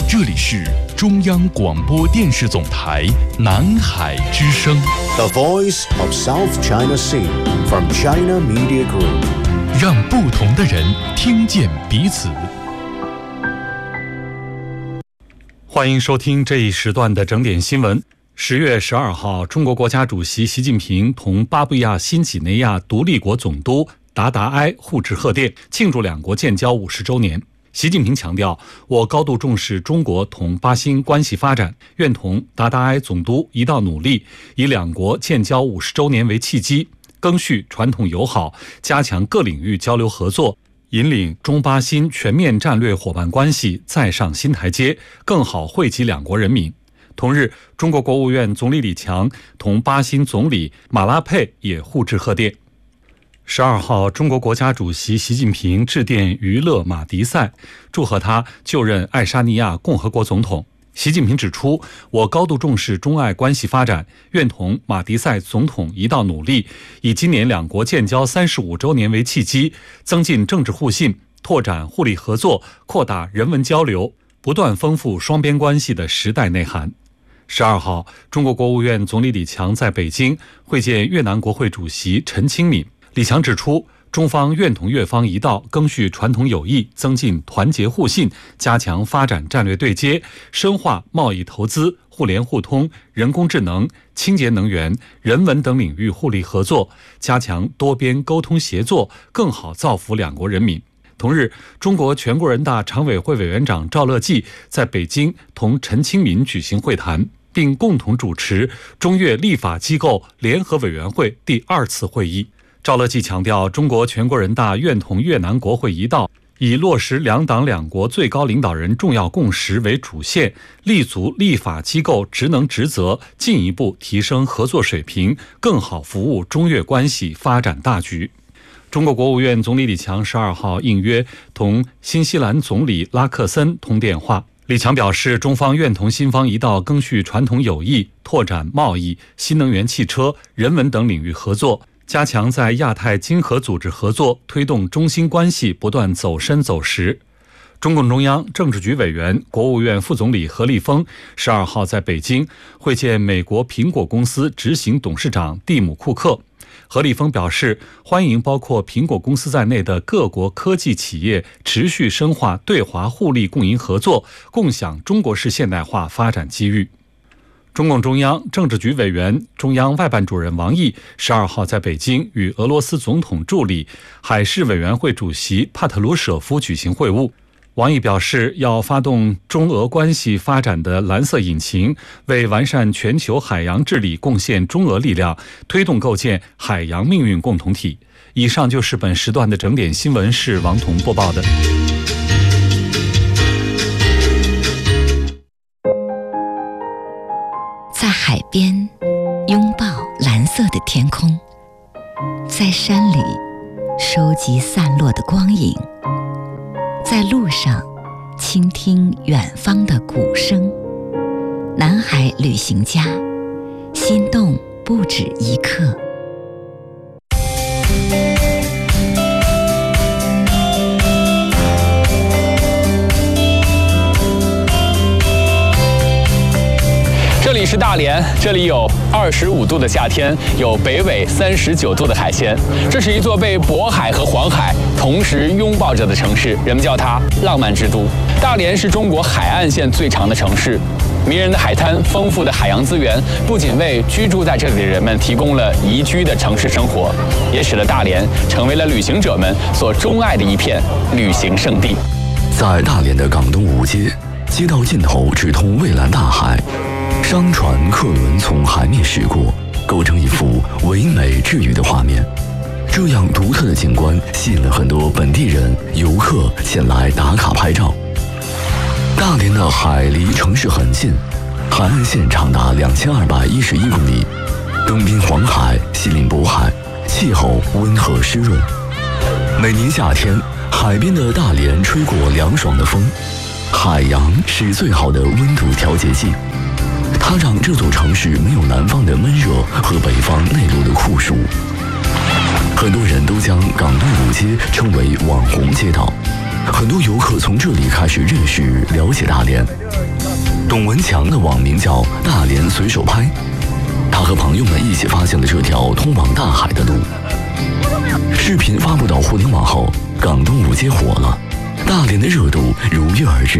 这里是中央广播电视总台南海之声 The Voice of South China Sea from China Media Group， 让不同的人听见彼此。欢迎收听这一时段的整点新闻。10月12号，中国国家主席习近平同巴布亚新几内亚独立国总督达达埃互致贺电，庆祝两国建交50周年。习近平强调，我高度重视中国同巴新关系发展，愿同达达埃总督一道努力，以两国建交50周年为契机，赓续传统友好，加强各领域交流合作，引领中巴新全面战略伙伴关系再上新台阶，更好惠及两国人民。同日，中国国务院总理李强同巴新总理马拉佩也互致贺电。12号，中国国家主席习近平致电于勒马迪赛，祝贺他就任爱沙尼亚共和国总统。习近平指出，我高度重视中爱关系发展，愿同马迪赛总统一道努力，以今年两国建交35周年为契机，增进政治互信，拓展互利合作，扩大人文交流，不断丰富双边关系的时代内涵。12号，中国国务院总理李强在北京会见越南国会主席陈清敏。李强指出，中方愿同越方一道赓续传统友谊，增进团结互信，加强发展战略对接，深化贸易投资、互联互通、人工智能、清洁能源、人文等领域互利合作，加强多边沟通协作，更好造福两国人民。同日，中国全国人大常委会委员长赵乐际在北京同陈清敏举行会谈，并共同主持中越立法机构联合委员会第2次会议。赵乐际强调，中国全国人大愿同越南国会一道，以落实两党两国最高领导人重要共识为主线，立足立法机构职能职责，进一步提升合作水平，更好服务中越关系发展大局。中国国务院总理李强12号应约同新西兰总理拉克森通电话。李强表示，中方愿同新方一道赓续传统友谊，拓展贸易、新能源汽车、人文等领域合作，加强在亚太经合组织合作，推动中新关系不断走深走实。中共中央政治局委员、国务院副总理何立峰12号在北京会见美国苹果公司执行董事长蒂姆·库克。何立峰表示，欢迎包括苹果公司在内的各国科技企业持续深化对华互利共赢合作，共享中国式现代化发展机遇。中共中央政治局委员、中央外办主任王毅12号在北京与俄罗斯总统助理、海事委员会主席帕特鲁舍夫举行会晤。王毅表示，要发动中俄关系发展的蓝色引擎，为完善全球海洋治理贡献中俄力量，推动构建海洋命运共同体。以上就是本时段的整点新闻，是王彤播报的。 在海边拥抱蓝色的天空，在山里收集散落的光影，在路上倾听远方的鼓声。南海旅行家，心动不止一刻。 这里是大连，这里有25度的夏天，有北纬39度的海鲜。这是一座被渤海和黄海同时拥抱着的城市，人们叫它浪漫之都。大连是中国海岸线最长的城市，迷人的海滩、丰富的海洋资源，不仅为居住在这里的人们提供了宜居的城市生活，也使得大连成为了旅行者们所钟爱的一片旅行胜地。 在大连的港东五街，街道尽头直通蔚蓝大海。商船、客轮从海面驶过，构成一幅唯美治愈的画面。这样独特的景观吸引了很多本地人、游客前来打卡拍照。大连的海离城市很近，海岸线长达2211公里，东濒黄海，西临渤海，气候温和湿润。每年夏天，海边的大连吹过凉爽的风，海洋是最好的温度调节剂。它让这座城市没有南方的闷热和北方内陆的酷暑。很多人都将港东五街称为网红街道， 很多游客从这里开始认识、了解大连。董文强的网名叫“大连随手拍”，他和朋友们一起发现了这条通往大海的路。视频发布到互联网后，港东五街火了，大连的热度如约而至。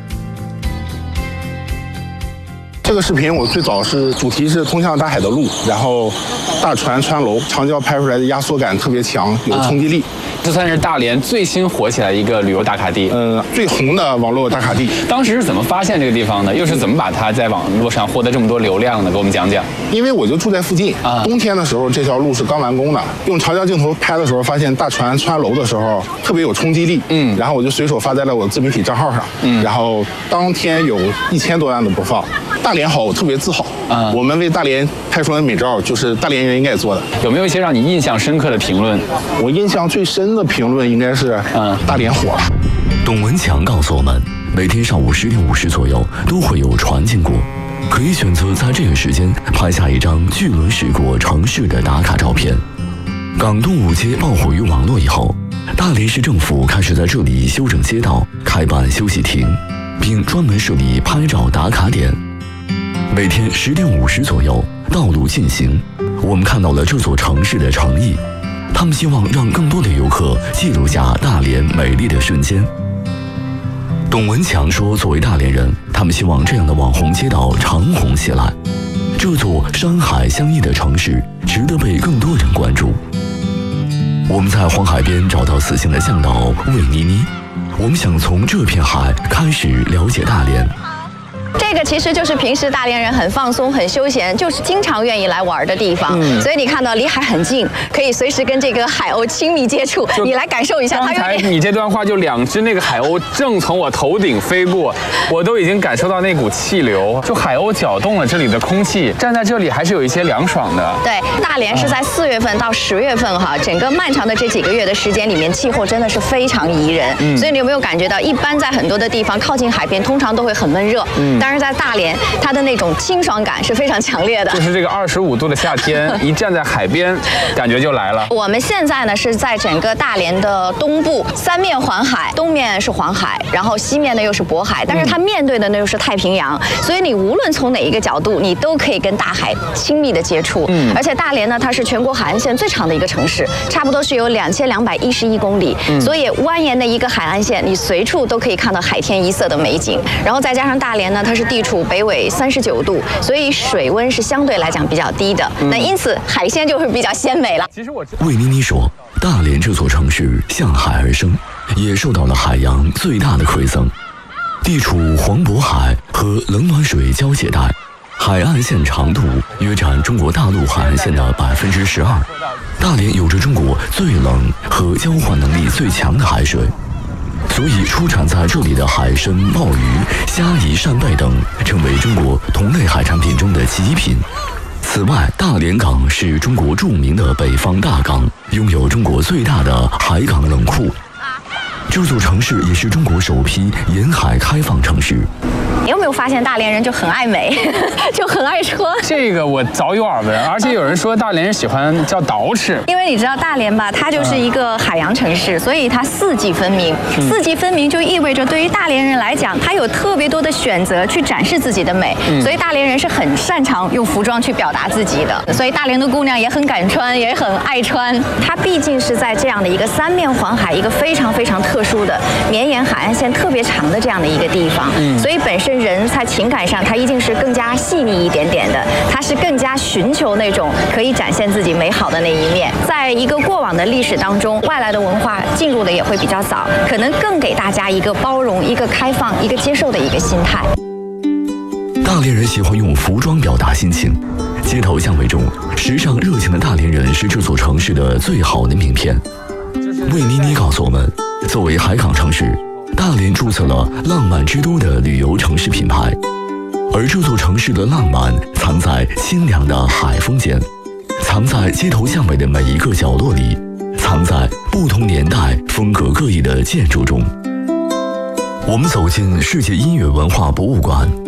这个视频我最早是主题是通向大海的路，然后大船穿楼，长焦拍出来的压缩感特别强，有冲击力。 这算是大连最新火起来一个旅游打卡地， 最红的网络打卡地。 当时是怎么发现这个地方的？又是怎么把它在网络上获得这么多流量的？给我们讲讲。 因为我就住在附近，冬天的时候这条路是刚完工的，用长焦镜头拍的时候，发现大船穿楼的时候特别有冲击力，然后我就随手发在了我自媒体账号上，然后当天有1000多万的播放。大连好，我特别自豪。我们为大连拍出来的美照，就是大连人应该做的。 有没有一些让你印象深刻的评论？ 我印象最深的评论应该是大连火了。 董文强告诉我们，每天上午10点50左右都会有船经过，可以选择在这个时间拍下一张巨轮驶过城市的打卡照片。港东五街爆火于网络以后，大连市政府开始在这里修整街道，开办休息亭，并专门设立拍照打卡点。每天10点50左右，道路进行，我们看到了这座城市的诚意。他们希望让更多的游客记录下大连美丽的瞬间。董文强说，作为大连人，他们希望这样的网红街道长红起来。这座山海相依的城市值得被更多人关注。我们在黄海边找到此行的向导魏妮妮，我们想从这片海开始了解大连。 这个其实就是平时大连人很放松、很休闲，就是经常愿意来玩的地方。所以你看到离海很近，可以随时跟这个海鸥亲密接触。你来感受一下， 刚才你这段话就2只那个海鸥正从我头顶飞过，我都已经感受到那股气流，就海鸥搅动了这里的空气，站在这里还是有一些凉爽的。 对，大连是在4月份到10月份哈，整个漫长的这几个月的时间里面，气候真的是非常宜人。所以你有没有感觉到，一般在很多的地方靠近海边，通常都会很闷热。但是在大连，它的那种清爽感是非常强烈的。 就是这个25度的夏天，一站在海边，感觉就来了。 我们现在呢是在整个大连的东部，3面环海，东面是黄海，然后西面呢又是渤海，但是它面对的呢又是太平洋，所以你无论从哪一个角度，你都可以跟大海亲密的接触。而且大连呢，它是全国海岸线最长的一个城市，差不多是有2211公里，所以蜿蜒的一个海岸线，你随处都可以看到海天一色的美景。然后再加上大连呢，它是地处北纬39度，所以水温是相对来讲比较低的，那因此海鲜就会比较鲜美了。 魏妮妮说，大连这座城市向海而生，也受到了海洋最大的馈赠。地处黄渤海和冷暖水交界带，海岸线长度约占中国大陆海岸线的12%。大连有着中国最冷和交换能力最强的海水，所以出产在这里的海参、鲍鱼、虾夷、扇贝等成为中国同类海产品中的极品。此外，大连港是中国著名的北方大港，拥有中国最大的海港冷库。这座城市也是中国首批沿海开放城市。 你有没有发现大连人就很爱美，就很爱穿？ 这个我早有耳闻，而且有人说大连人喜欢叫捯饬， 因为你知道大连吧，它就是一个海洋城市，所以它四季分明。四季分明就意味着对于大连人来讲，它有特别多的选择去展示自己的美，所以大连人是很擅长用服装去表达自己的。所以大连的姑娘也很敢穿，也很爱穿。它毕竟是在这样的一个3面环海，一个非常非常特殊的绵延海岸线特别长的这样的一个地方，所以本身人在情感上，他一定是更加细腻一点点的，他是更加寻求那种可以展现自己美好的那一面。在一个过往的历史当中，外来的文化进入的也会比较早，可能更给大家一个包容、一个开放、一个接受的一个心态。 大连人喜欢用服装表达心情，街头巷尾中，时尚热情的大连人是这座城市的最好的名片。魏妮妮告诉我们，作为海港城市，大连注册了浪漫之都的旅游城市品牌，而这座城市的浪漫藏在清凉的海风间，藏在街头巷尾的每一个角落里，藏在不同年代风格各异的建筑中。我们走进世界音乐文化博物馆，